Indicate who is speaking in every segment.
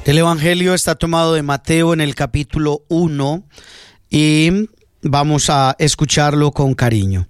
Speaker 1: El Evangelio está tomado de Mateo en el capítulo 1 y vamos a escucharlo con cariño.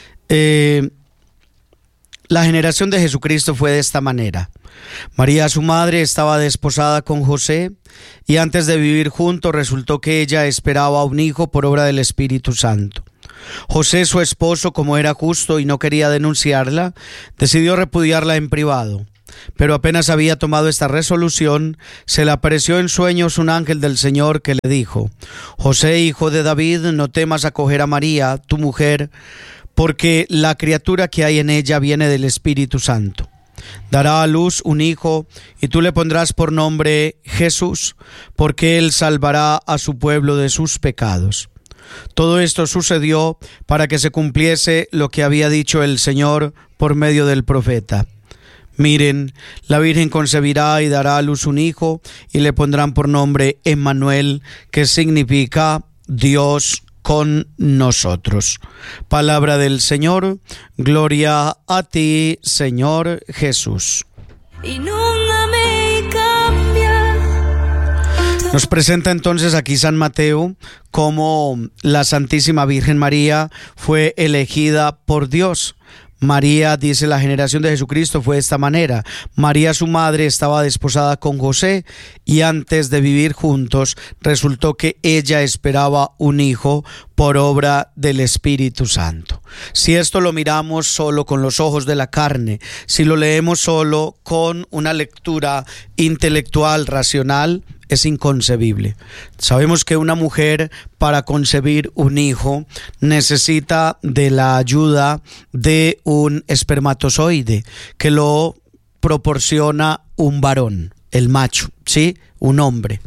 Speaker 1: La generación de Jesucristo fue de esta manera. María, su madre, estaba desposada con José y antes de vivir juntos resultó que ella esperaba un hijo por obra del Espíritu Santo. José, su esposo, como era justo y no quería denunciarla, decidió repudiarla en privado. Pero apenas había tomado esta resolución, se le apareció en sueños un ángel del Señor que le dijo: José, hijo de David, no temas acoger a María, tu mujer, porque la criatura que hay en ella viene del Espíritu Santo. Dará a luz un hijo y tú le pondrás por nombre Jesús, porque él salvará a su pueblo de sus pecados. Todo esto sucedió para que se cumpliese lo que había dicho el Señor por medio del profeta. Miren, la Virgen concebirá y dará a luz un hijo y le pondrán por nombre Emmanuel, que significa Dios con nosotros. Palabra del Señor, gloria a ti, Señor Jesús. Nos presenta entonces aquí San Mateo cómo la Santísima Virgen María fue elegida por Dios. María, dice la generación de Jesucristo, fue de esta manera. María, su madre, estaba desposada con José y antes de vivir juntos resultó que ella esperaba un hijo por obra del Espíritu Santo. Si esto lo miramos solo con los ojos de la carne, si lo leemos solo con una lectura intelectual, racional, es inconcebible. Sabemos que una mujer, para concebir un hijo, necesita de la ayuda de un espermatozoide que lo proporciona un varón, el macho, ¿sí? Un hombre.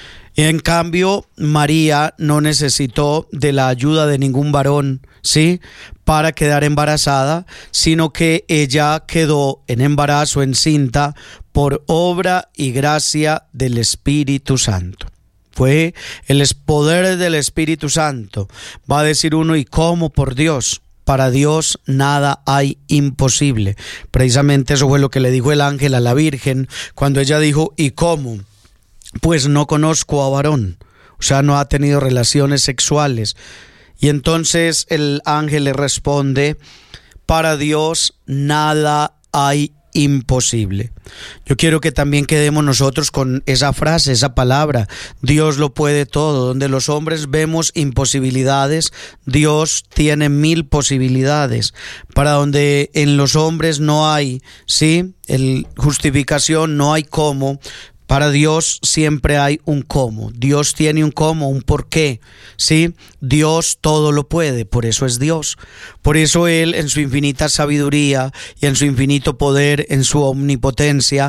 Speaker 1: En cambio, María no necesitó de la ayuda de ningún varón, ¿sí?, para quedar embarazada, sino que ella quedó en embarazo, encinta, por obra y gracia del Espíritu Santo. Fue el poder del Espíritu Santo. Va a decir uno, ¿y cómo? Por Dios. Para Dios nada hay imposible. Precisamente eso fue lo que le dijo el ángel a la Virgen cuando ella dijo, ¿y cómo? Pues no conozco a varón, o sea, no ha tenido relaciones sexuales. Y entonces el ángel le responde, para Dios nada hay imposible. Yo quiero que también quedemos nosotros con esa frase, esa palabra, Dios lo puede todo. Donde los hombres vemos imposibilidades, Dios tiene 1000 posibilidades. Para donde en los hombres no hay, ¿sí?, justificación, no hay cómo. Para Dios siempre hay un cómo. Dios tiene un cómo, un porqué, ¿sí? Dios todo lo puede, por eso es Dios. Por eso Él, en su infinita sabiduría y en su infinito poder, en su omnipotencia,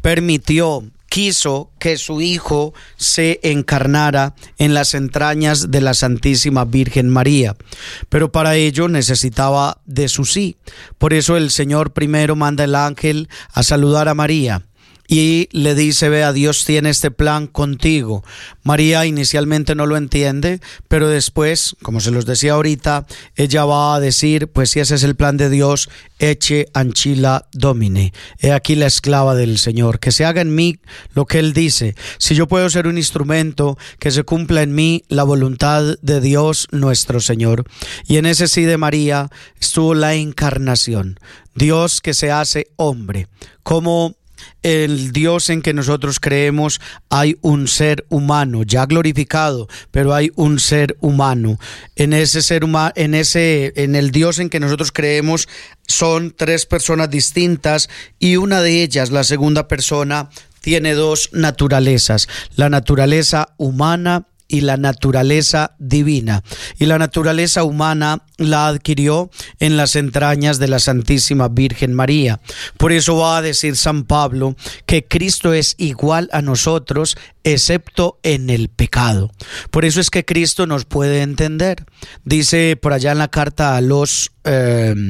Speaker 1: quiso que su Hijo se encarnara en las entrañas de la Santísima Virgen María. Pero para ello necesitaba de su sí. Por eso el Señor primero manda el ángel a saludar a María. Y le dice, vea, Dios tiene este plan contigo. María inicialmente no lo entiende, pero después, como se los decía ahorita, ella va a decir, pues si ese es el plan de Dios, ecce ancilla Domine. He aquí la esclava del Señor, que se haga en mí lo que Él dice. Si yo puedo ser un instrumento, que se cumpla en mí la voluntad de Dios nuestro Señor. Y en ese sí de María estuvo la encarnación. Dios que se hace hombre. Como el Dios en que nosotros creemos, hay un ser humano ya glorificado, pero hay un ser humano. En ese ser humano, en el Dios en que nosotros creemos, son 3 personas distintas y una de ellas, la segunda persona, tiene 2 naturalezas: la naturaleza humana y la naturaleza divina. Y la naturaleza humana la adquirió en las entrañas de la Santísima Virgen María. Por eso va a decir San Pablo que Cristo es igual a nosotros, excepto en el pecado. Por eso es que Cristo nos puede entender. Dice por allá en la carta a los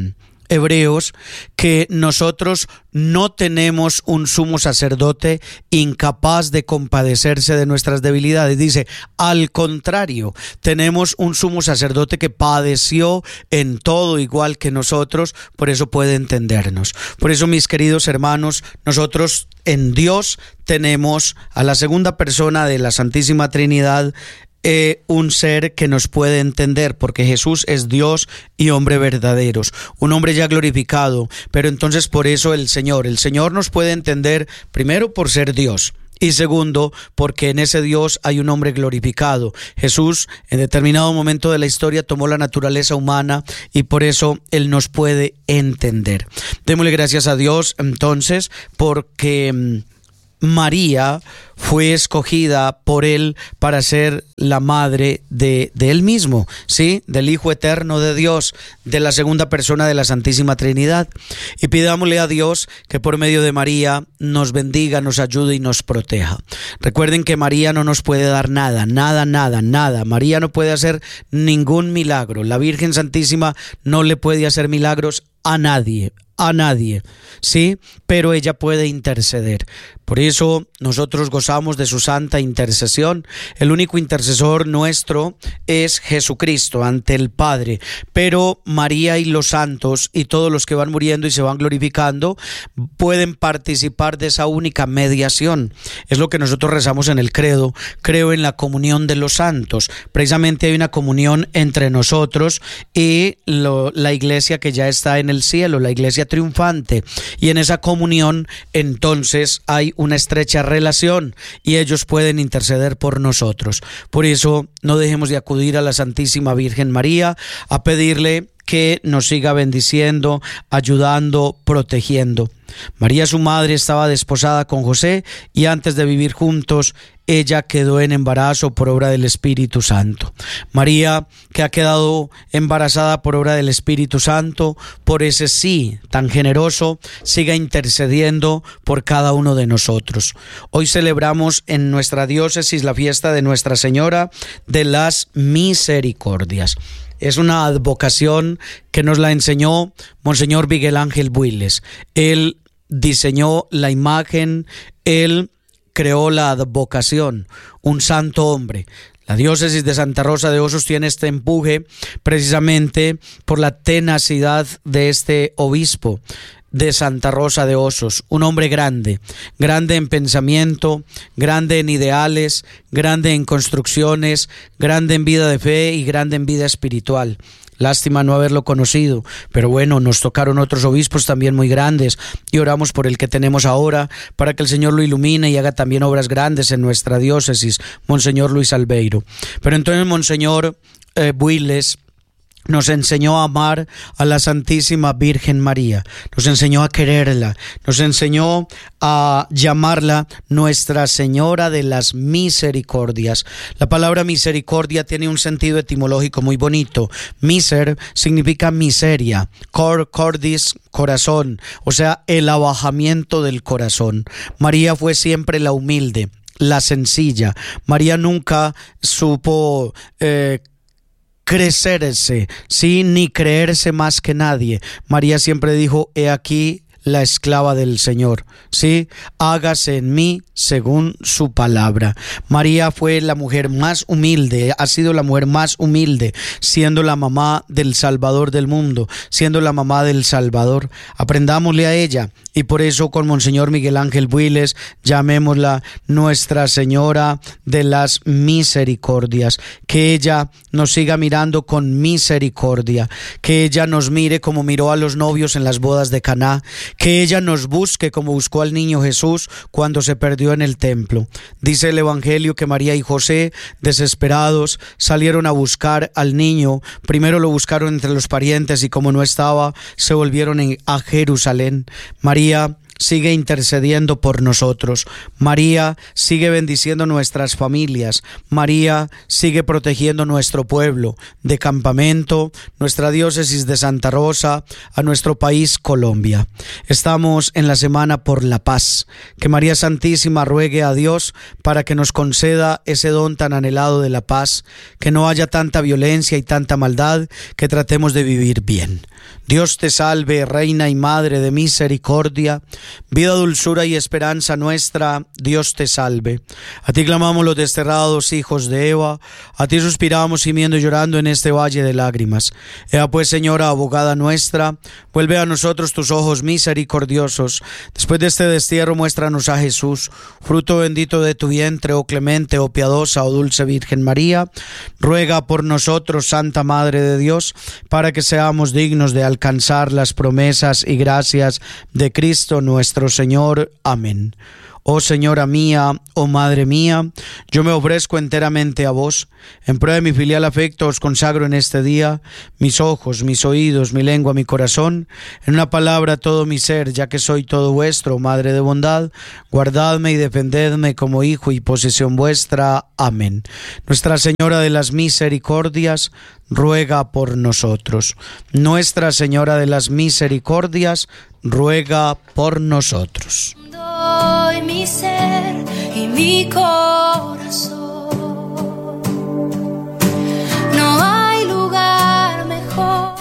Speaker 1: Hebreos que nosotros no tenemos un sumo sacerdote incapaz de compadecerse de nuestras debilidades. Dice, al contrario, tenemos un sumo sacerdote que padeció en todo igual que nosotros, por eso puede entendernos. Por eso, mis queridos hermanos, nosotros en Dios tenemos a la segunda persona de la Santísima Trinidad, un ser que nos puede entender, porque Jesús es Dios y hombre verdaderos, un hombre ya glorificado, pero entonces por eso el Señor nos puede entender, primero por ser Dios, y segundo, porque en ese Dios hay un hombre glorificado. Jesús en determinado momento de la historia tomó la naturaleza humana y por eso Él nos puede entender. Démosle gracias a Dios entonces, porque María fue escogida por Él para ser la madre de Él mismo, ¿sí? Del Hijo eterno de Dios, de la segunda persona de la Santísima Trinidad. Y pidámosle a Dios que por medio de María nos bendiga, nos ayude y nos proteja. Recuerden que María no nos puede dar nada. María no puede hacer ningún milagro. La Virgen Santísima no le puede hacer milagros a nadie, ¿sí? Pero ella puede interceder. Por eso nosotros gozamos de su santa intercesión. El único intercesor nuestro es Jesucristo ante el Padre, pero María y los santos y todos los que van muriendo y se van glorificando pueden participar de esa única mediación. Es lo que nosotros rezamos en el credo. Creo en la comunión de los santos. Precisamente hay una comunión entre nosotros y la iglesia que ya está en el cielo, la iglesia triunfante, y en esa comunión entonces hay una estrecha relación y ellos pueden interceder por nosotros. Por eso no dejemos de acudir a la Santísima Virgen María a pedirle que nos siga bendiciendo, ayudando, protegiendo. María, su madre, estaba desposada con José y antes de vivir juntos, ella quedó en embarazo por obra del Espíritu Santo. María, que ha quedado embarazada por obra del Espíritu Santo, por ese sí tan generoso, siga intercediendo por cada uno de nosotros. Hoy celebramos en nuestra diócesis la fiesta de Nuestra Señora de las Misericordias. Es una advocación que nos la enseñó Monseñor Miguel Ángel Builes. Él diseñó la imagen, él creó la advocación, un santo hombre. La diócesis de Santa Rosa de Osos tiene este empuje precisamente por la tenacidad de este obispo de Santa Rosa de Osos, un hombre grande en pensamiento, grande en ideales, grande en construcciones, grande en vida de fe y grande en vida espiritual. Lástima no haberlo conocido, pero bueno, nos tocaron otros obispos también muy grandes y oramos por el que tenemos ahora para que el Señor lo ilumine y haga también obras grandes en nuestra diócesis, Monseñor Luis Albeiro. Pero entonces Monseñor Builes nos enseñó a amar a la Santísima Virgen María, nos enseñó a quererla, nos enseñó a llamarla Nuestra Señora de las Misericordias. La palabra misericordia tiene un sentido etimológico muy bonito. Miser significa miseria, cordis, corazón, o sea, el abajamiento del corazón. María fue siempre la humilde, la sencilla. María nunca supo crecerse, ¿sí? Ni creerse más que nadie. María siempre dijo, he aquí la esclava del Señor, ¿sí? Hágase en mí según su palabra. María fue la mujer más humilde, ha sido la mujer más humilde, siendo la mamá del Salvador del mundo, siendo la mamá del Salvador. Aprendámosle a ella y por eso con Monseñor Miguel Ángel Builes llamémosla Nuestra Señora de las Misericordias. Que ella nos siga mirando con misericordia, que ella nos mire como miró a los novios en las bodas de Caná, que ella nos busque como buscó al niño Jesús cuando se perdió en el templo. Dice el Evangelio que María y José, desesperados, salieron a buscar al niño. Primero lo buscaron entre los parientes y como no estaba, se volvieron a Jerusalén. María sigue intercediendo por nosotros. María sigue bendiciendo nuestras familias. María sigue protegiendo nuestro pueblo de Campamento, nuestra diócesis de Santa Rosa, a nuestro país Colombia. Estamos en la semana por la paz. Que María Santísima ruegue a Dios para que nos conceda ese don tan anhelado de la paz, que no haya tanta violencia y tanta maldad, que tratemos de vivir bien. Dios te salve, Reina y Madre de misericordia, vida, dulzura y esperanza nuestra, Dios te salve. A ti clamamos los desterrados hijos de Eva, a ti suspiramos gimiendo y llorando en este valle de lágrimas. Ea pues, Señora, abogada nuestra, vuelve a nosotros tus ojos misericordiosos. Después de este destierro, muéstranos a Jesús, fruto bendito de tu vientre, oh clemente, oh piadosa, oh dulce Virgen María. Ruega por nosotros, Santa Madre de Dios, para que seamos dignos de alcanzar las promesas y gracias de Cristo nuestro Señor. Amén. Oh Señora mía, oh Madre mía, yo me ofrezco enteramente a vos. En prueba de mi filial afecto os consagro en este día mis ojos, mis oídos, mi lengua, mi corazón, en una palabra todo mi ser, ya que soy todo vuestro, Madre de bondad. Guardadme y defendedme como hijo y posesión vuestra. Amén. Nuestra Señora de las Misericordias, ruega por nosotros. Nuestra Señora de las Misericordias, ruega por nosotros.
Speaker 2: Doy mi ser y mi corazón. No hay lugar mejor.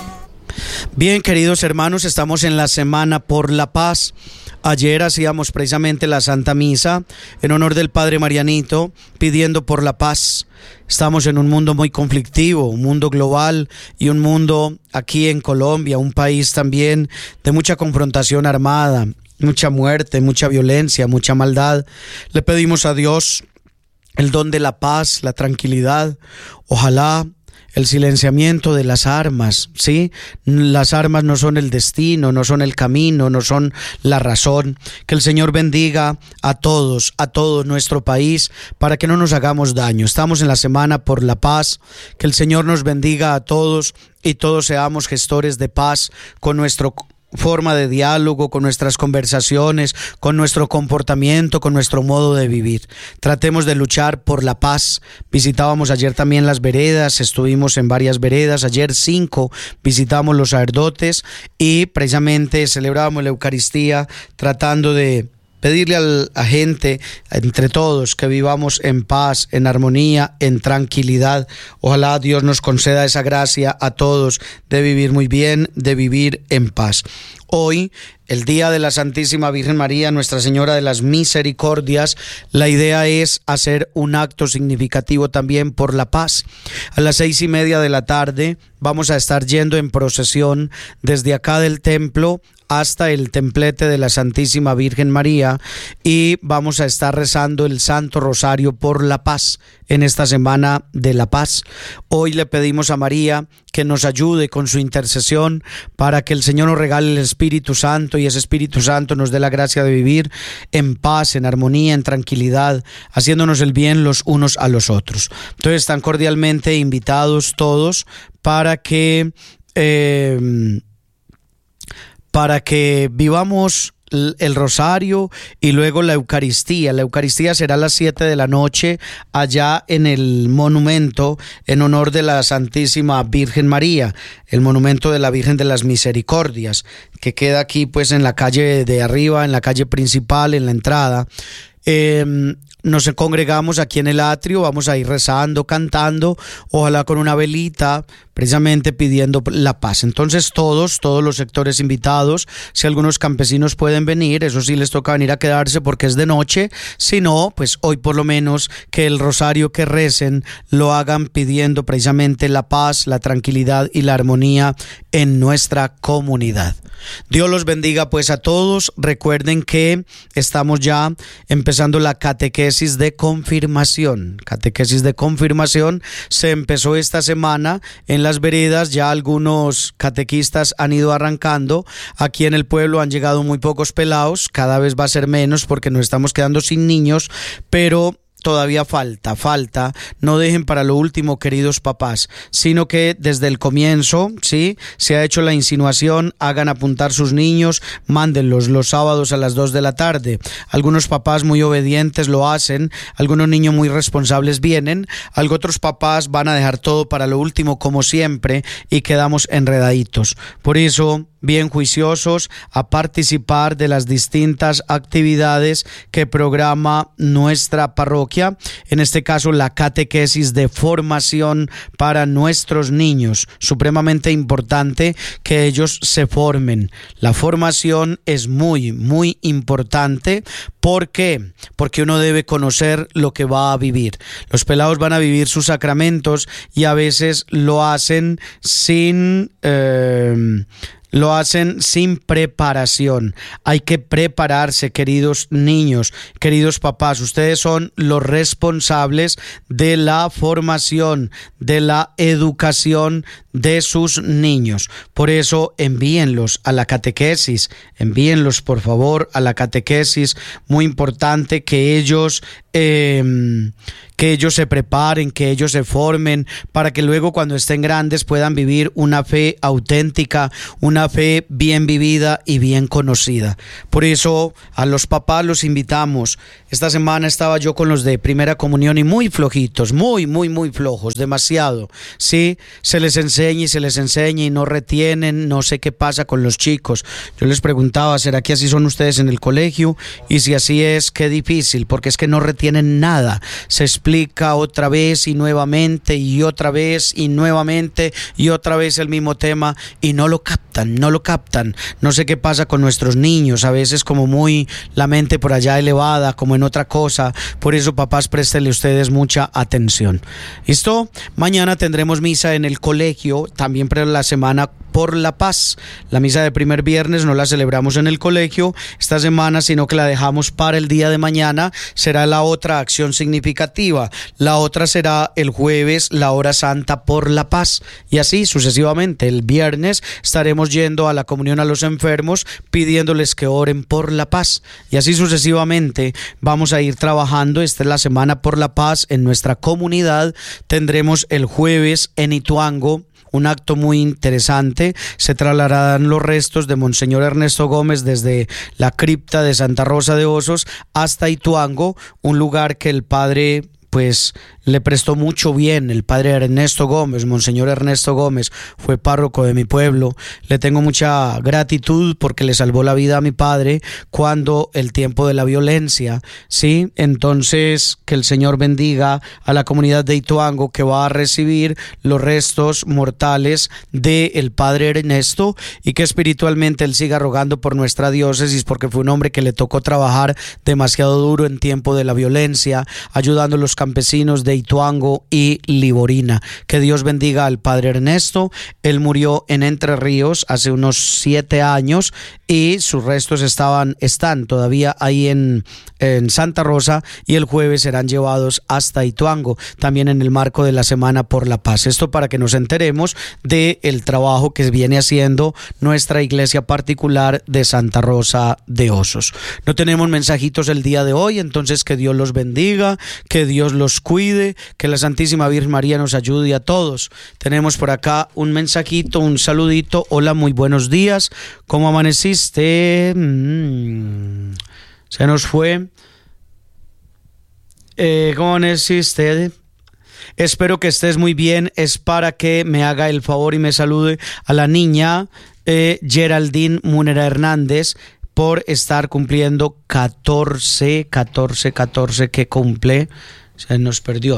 Speaker 1: Bien, queridos hermanos, estamos en la Semana por la Paz. Ayer hacíamos precisamente la Santa Misa en honor del Padre Marianito, pidiendo por la paz. Estamos en un mundo muy conflictivo, un mundo global y un mundo aquí en Colombia, un país también de mucha confrontación armada, mucha muerte, mucha violencia, mucha maldad. Le pedimos a Dios el don de la paz, la tranquilidad. Ojalá el silenciamiento de las armas, ¿sí? Las armas no son el destino, no son el camino, no son la razón. Que el Señor bendiga a todo nuestro país para que no nos hagamos daño. Estamos en la Semana por la Paz. Que el Señor nos bendiga a todos y todos seamos gestores de paz con nuestro forma de diálogo, con nuestras conversaciones, con nuestro comportamiento, con nuestro modo de vivir. Tratemos de luchar por la paz. Visitábamos ayer también las veredas, estuvimos en varias veredas, ayer 5 visitamos los sacerdotes y precisamente celebrábamos la Eucaristía tratando de pedirle a la gente, entre todos, que vivamos en paz, en armonía, en tranquilidad. Ojalá Dios nos conceda esa gracia a todos de vivir muy bien, de vivir en paz. Hoy, el día de la Santísima Virgen María, Nuestra Señora de las Misericordias, la idea es hacer un acto significativo también por la paz. A las 6:30 de la tarde vamos a estar yendo en procesión desde acá del templo hasta el templete de la Santísima Virgen María y vamos a estar rezando el Santo Rosario por la paz en esta Semana de la Paz. Hoy le pedimos a María que nos ayude con su intercesión para que el Señor nos regale el Espíritu Santo y ese Espíritu Santo nos dé la gracia de vivir en paz, en armonía, en tranquilidad, haciéndonos el bien los unos a los otros. Entonces están cordialmente invitados todos para que vivamos el rosario y luego la Eucaristía. La Eucaristía será a las 7 de la noche allá en el monumento en honor de la Santísima Virgen María, el monumento de la Virgen de las Misericordias, que queda aquí pues en la calle de arriba, en la calle principal, en la entrada. Nos congregamos aquí en el atrio, vamos a ir rezando, cantando, ojalá con una velita, precisamente pidiendo la paz. Entonces todos los sectores invitados, si algunos campesinos pueden venir, eso sí les toca venir a quedarse porque es de noche, si no, pues hoy por lo menos que el rosario que recen lo hagan pidiendo precisamente la paz, la tranquilidad y la armonía en nuestra comunidad. Dios los bendiga pues a todos. Recuerden que estamos ya empezando la catequesis de confirmación. Catequesis de confirmación se empezó esta semana en las veredas, ya algunos catequistas han ido arrancando. Aquí en el pueblo han llegado muy pocos pelados, cada vez va a ser menos porque nos estamos quedando sin niños, pero todavía falta. No dejen para lo último, queridos papás, sino que desde el comienzo, ¿sí? Se ha hecho la insinuación, hagan apuntar sus niños, mándenlos los sábados a las 2 de la tarde. Algunos papás muy obedientes lo hacen, algunos niños muy responsables vienen, otros papás van a dejar todo para lo último como siempre y quedamos enredaditos. Por eso, bien juiciosos a participar de las distintas actividades que programa nuestra parroquia, en este caso la catequesis de formación para nuestros niños, supremamente importante que ellos se formen. La formación es muy, muy importante. ¿Por qué? Porque uno debe conocer lo que va a vivir. Los pelados van a vivir sus sacramentos y a veces lo hacen sin preparación. Hay que prepararse, queridos niños, queridos papás. Ustedes son los responsables de la formación, de la educación de sus niños. Por eso envíenlos a la catequesis, envíenlos por favor a la catequesis. Muy importante que ellos se preparen, que ellos se formen, para que luego cuando estén grandes puedan vivir una fe auténtica, una fe bien vivida y bien conocida. Por eso a los papás los invitamos. Esta semana estaba yo con los de primera comunión y muy flojitos, muy flojos, demasiado. Sí, se les enseña y no retienen, no sé qué pasa con los chicos. Yo les preguntaba, ¿será que así son ustedes en el colegio? Y si así es, qué difícil, porque es que no retienen nada. Se explica otra vez y nuevamente y otra vez y nuevamente y otra vez el mismo tema y no lo captan. No sé qué pasa con nuestros niños, a veces como muy la mente por allá elevada, como en otra cosa. Por eso, papás, préstenle ustedes mucha atención. ¿Listo? Mañana tendremos misa en el colegio, también para la semana por la paz. La misa de primer viernes no la celebramos en el colegio esta semana, sino que la dejamos para el día de mañana. Será la otra acción significativa. La otra será el jueves, la hora santa por la paz, y así sucesivamente. El viernes estaremos yendo a la comunión a los enfermos, pidiéndoles que oren por la paz, y así sucesivamente vamos a ir trabajando. Esta es la semana por la paz en nuestra comunidad. Tendremos el jueves en Ituango un acto muy interesante. Se trasladarán los restos de Monseñor Ernesto Gómez desde la cripta de Santa Rosa de Osos hasta Ituango, un lugar que el padre le prestó mucho bien. El padre Ernesto Gómez, Monseñor Ernesto Gómez, fue párroco de mi pueblo. Le tengo mucha gratitud porque le salvó la vida a mi padre cuando el tiempo de la violencia, ¿sí? Entonces, que el Señor bendiga a la comunidad de Ituango, que va a recibir los restos mortales del padre Ernesto, y que espiritualmente él siga rogando por nuestra diócesis, porque fue un hombre que le tocó trabajar demasiado duro en tiempo de la violencia, ayudando a los campesinos de Ituango y Liborina. Que Dios bendiga al padre Ernesto. Él murió en Entre Ríos hace unos 7 años y sus restos están todavía ahí en Santa Rosa, y el jueves serán llevados hasta Ituango, también en el marco de la Semana por la Paz. Esto para que nos enteremos del trabajo que viene haciendo nuestra iglesia particular de Santa Rosa de Osos. No tenemos mensajitos el día de hoy, entonces que Dios los bendiga, que Dios los cuide, que la Santísima Virgen María nos ayude a todos. Tenemos por acá un mensajito, un saludito. Hola, muy buenos días. ¿Cómo amaneciste? Se nos fue. ¿Cómo amaneciste? Espero que estés muy bien. Es para que me haga el favor y me salude a la niña Geraldine Munera Hernández, por estar cumpliendo 14 que cumple. Se nos perdió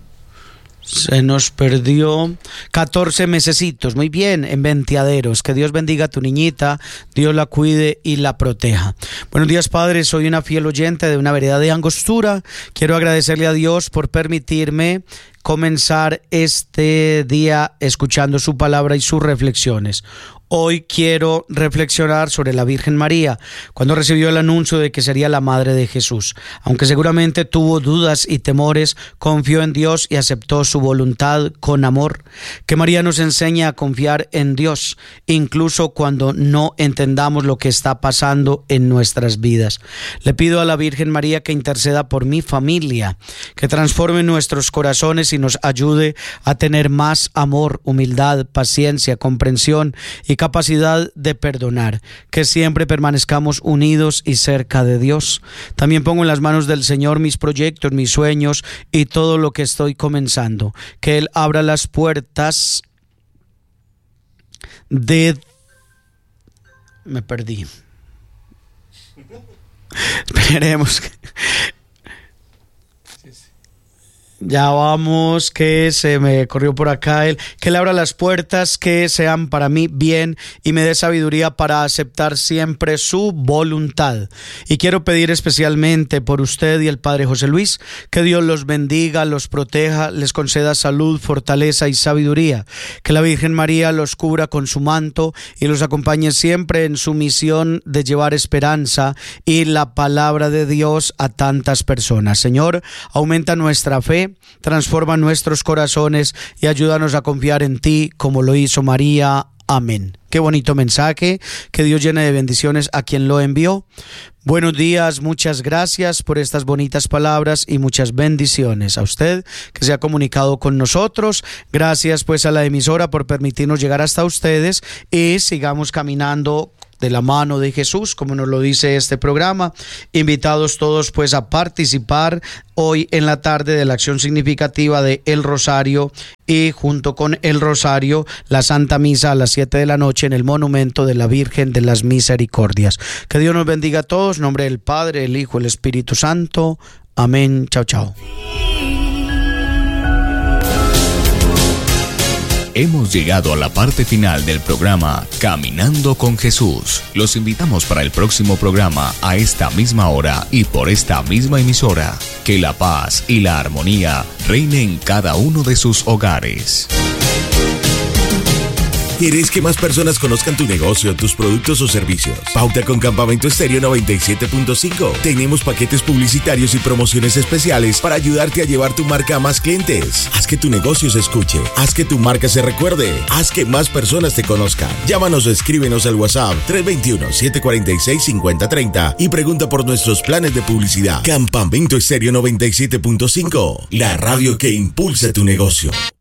Speaker 1: 14 mesecitos. Muy bien, en Ventiaderos. Que Dios bendiga a tu niñita, Dios la cuide y la proteja. Buenos días, padre. Soy una fiel oyente de una vereda de Angostura. Quiero agradecerle a Dios por permitirme comenzar este día escuchando su palabra y sus reflexiones. Hoy quiero reflexionar sobre la Virgen María, cuando recibió el anuncio de que sería la madre de Jesús. Aunque seguramente tuvo dudas y temores, confió en Dios y aceptó su voluntad con amor. Que María nos enseñe a confiar en Dios, incluso cuando no entendamos lo que está pasando en nuestras vidas. Le pido a la Virgen María que interceda por mi familia, que transforme nuestros corazones y nos ayude a tener más amor, humildad, paciencia, comprensión y capacidad de perdonar, que siempre permanezcamos unidos y cerca de Dios. También pongo en las manos del Señor mis proyectos, mis sueños y todo lo que estoy comenzando. Que Él abra las puertas de... Me perdí. Esperemos que... Ya vamos, que se me corrió por acá que Él abra las puertas que sean para mí bien y me dé sabiduría para aceptar siempre su voluntad. Y quiero pedir especialmente por usted y el Padre José Luis, que Dios los bendiga, los proteja, les conceda salud, fortaleza y sabiduría. Que la Virgen María los cubra con su manto y los acompañe siempre en su misión de llevar esperanza y la palabra de Dios a tantas personas. Señor, aumenta nuestra fe, transforma nuestros corazones y ayúdanos a confiar en ti como lo hizo María. Amén. Qué bonito mensaje, que Dios llene de bendiciones a quien lo envió. Buenos días, muchas gracias por estas bonitas palabras y muchas bendiciones a usted que se ha comunicado con nosotros. Gracias pues a la emisora por permitirnos llegar hasta ustedes y sigamos caminando de la mano de Jesús, como nos lo dice este programa. Invitados todos pues a participar hoy en la tarde de la acción significativa de El Rosario y junto con el Rosario la Santa Misa a las 7 de la noche en el Monumento de la Virgen de las Misericordias. Que Dios nos bendiga a todos, en nombre del Padre, el Hijo, el Espíritu Santo. Amén. Chao, chao.
Speaker 3: Hemos llegado a la parte final del programa Caminando con Jesús. Los invitamos para el próximo programa a esta misma hora y por esta misma emisora. Que la paz y la armonía reinen en cada uno de sus hogares.
Speaker 4: ¿Quieres que más personas conozcan tu negocio, tus productos o servicios? Pauta con Campamento Estéreo 97.5. Tenemos paquetes publicitarios y promociones especiales para ayudarte a llevar tu marca a más clientes. Haz que tu negocio se escuche, haz que tu marca se recuerde, haz que más personas te conozcan. Llámanos o escríbenos al WhatsApp 321-746-5030 y pregunta por nuestros planes de publicidad. Campamento Estéreo 97.5, la radio que impulsa tu negocio.